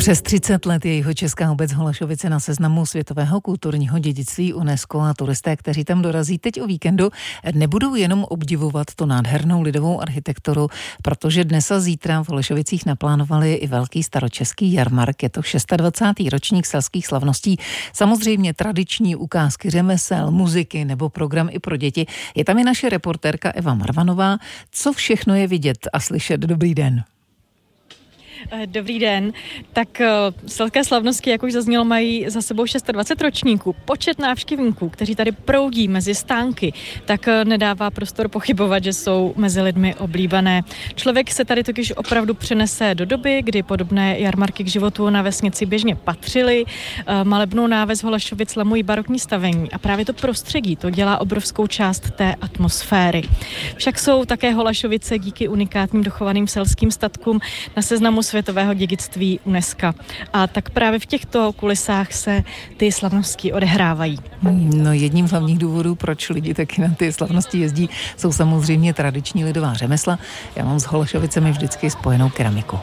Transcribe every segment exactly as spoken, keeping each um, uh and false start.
Přes třicet let je jihočeská obec Holašovice na seznamu světového kulturního dědictví UNESCO a turisté, kteří tam dorazí teď o víkendu, nebudou jenom obdivovat to nádhernou lidovou architekturu, protože dnes a zítra v Holešovicích naplánovali i velký staročeský jarmark. Je to dvacátý šestý ročník selských slavností. Samozřejmě tradiční ukázky řemesel, muziky nebo program i pro děti. Je tam i naše reportérka Eva Marvanová. Co všechno je vidět a slyšet? Dobrý den. Dobrý den. Tak selské slavnosti, jak už zaznělo, mají za sebou dvacet šest ročníků. Počet návštěvníků, kteří tady proudí mezi stánky, tak nedává prostor pochybovat, že jsou mezi lidmi oblíbené. Člověk se tady totiž opravdu přenese do doby, kdy podobné jarmarky k životu na vesnici běžně patřily. Malebnou náves Holašovic lemují barokní stavení a právě to prostředí, to dělá obrovskou část té atmosféry. Však jsou také Holašovice díky unikátním dochovaným selským statkům na seznamu světového dědictví UNESCO. A tak právě v těchto kulisách se ty slavnosti odehrávají. No, jedním z hlavních důvodů, proč lidi taky na ty slavnosti jezdí, jsou samozřejmě tradiční lidová řemesla. Já mám s Holašovicemi vždycky spojenou keramiku.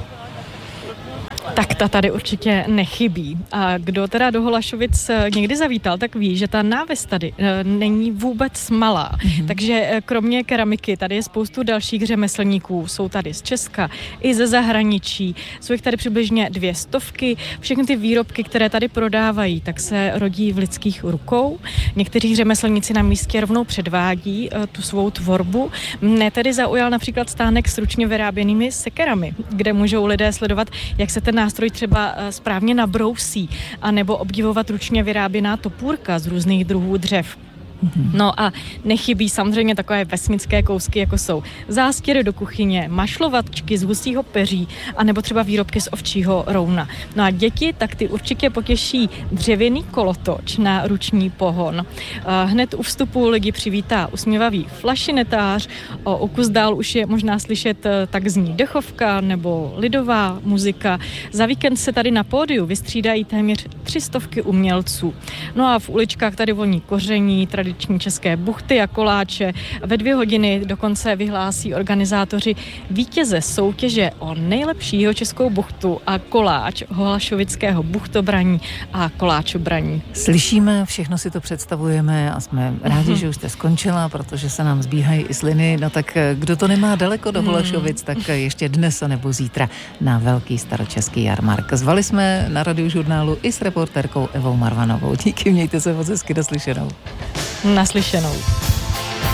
Tak ta tady určitě nechybí. A kdo teda do Holašovic někdy zavítal, tak ví, že ta náves tady e, není vůbec malá. Mm-hmm. Takže e, kromě keramiky tady je spoustu dalších řemeslníků. Jsou tady z Česka i ze zahraničí. Jsou jich tady přibližně dvě stovky. Všechny ty výrobky, které tady prodávají, tak se rodí v lidských rukou. Někteří řemeslníci na místě rovnou předvádí e, tu svou tvorbu. Mne tedy zaujal například stánek s ručně vyráběnými sekerami, kde můžou lidé sledovat, jak se ten nástroj třeba správně nabrousí, anebo obdivovat ručně vyráběná topůrka z různých druhů dřev. No a nechybí samozřejmě takové vesnické kousky, jako jsou zástěry do kuchyně, mašlovačky z husího peří, anebo třeba výrobky z ovčího rouna. No a děti, tak ty určitě potěší dřevěný kolotoč na ruční pohon. Hned u vstupu lidi přivítá usměvavý flašinetář, o kus dál už je možná slyšet tak zní dechovka nebo lidová muzika. Za víkend se tady na pódiu vystřídají téměř tři stovky umělců. No a v uličkách tady voní koření, tradiční české buchty a koláče. Ve dvě hodiny dokonce vyhlásí organizátoři vítěze soutěže o nejlepšího českou buchtu a koláč holašovického buchtobraní a koláčobraní. Slyšíme, všechno si to představujeme a jsme rádi, mm-hmm. že už jste skončila, protože se nám zbíhají i sliny. No tak kdo to nemá daleko do Holašovic, tak ještě dnes a nebo zítra na velký staročeský jarmark. Zvali jsme na Radiožurnálu i s reportérkou Evou Marvanovou. Díky, mějte se moc hezky, naslyšenou. Naslyšenou.